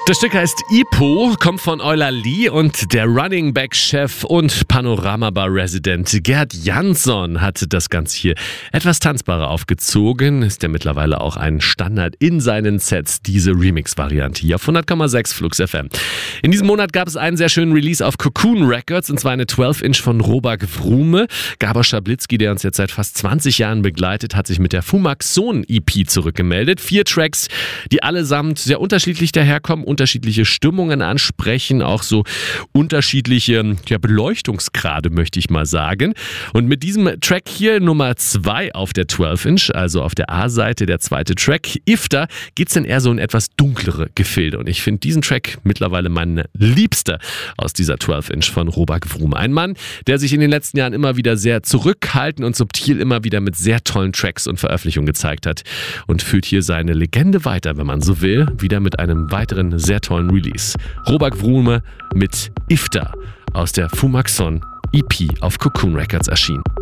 Das Stück heißt Ipo, kommt von Euler Lee und der Running Back Chef und Panorama-Bar-Resident Gerd Jansson hat das Ganze hier etwas tanzbarer aufgezogen. Ist ja mittlerweile auch ein Standard in seinen Sets, diese Remix-Variante hier auf 100,6 Flux FM. In diesem Monat gab es einen sehr schönen Release auf Cocoon Records, und zwar eine 12-Inch von Robak Vrume. Gabor Schablitzky, der uns jetzt seit fast 20 Jahren begleitet, hat sich mit der Fumaxon EP zurückgemeldet. 4 Tracks, die allesamt sehr unterschiedlich daherkommen, unterschiedliche Stimmungen ansprechen, auch so unterschiedliche Beleuchtungsgrade, möchte ich mal sagen. Und mit diesem Track hier Nummer 2 auf der 12-Inch, also auf der A-Seite, der zweite Track, Iftar, geht es dann eher so in etwas dunklere Gefilde. Und ich finde diesen Track mittlerweile mein liebster aus dieser 12-Inch von Robak Vrume. Ein Mann, der sich in den letzten Jahren immer wieder sehr zurückhaltend und subtil immer wieder mit sehr tollen Tracks und Veröffentlichungen gezeigt hat und führt hier seine Legende weiter, wenn man so will, wieder mit einem weiteren sehr tollen Release. Robak Vrume mit Iftar aus der Fumaxon EP auf Cocoon Records erschienen.